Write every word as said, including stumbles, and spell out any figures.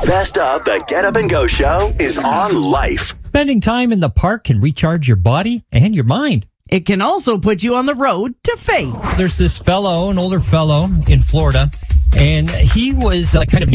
Best of the Get Up and Go show is on Life. Spending time in the park can recharge your body and your mind. It can also put you on the road to fame. There's this fellow, an older fellow in Florida, and he was uh, kind of